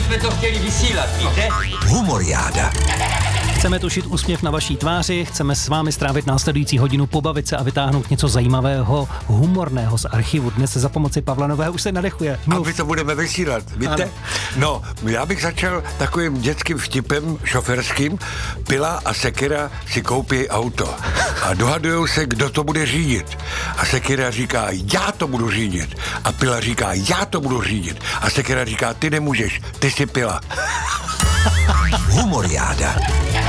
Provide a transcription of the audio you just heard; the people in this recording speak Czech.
jsme to chtěli vysílat, víte? Humoriáda. Chceme tušit úsměv na vaší tváři, chceme s vámi strávit následující hodinu, pobavit se a vytáhnout něco zajímavého, humorného z archivu. Dnes se za pomoci Pavla Nového už se nadechuje. A my to budeme vysílat, víte? Ano. No, já bych začal takovým dětským vtipem šoferským. Pila a Sekera si koupí auto a dohadujou se, kdo to bude řídit. A Sekera říká, já to budu řídit. A Pila říká, já to budu řídit. A Sekera říká, ty nemůžeš, ty jsi Pila. Humoriáda.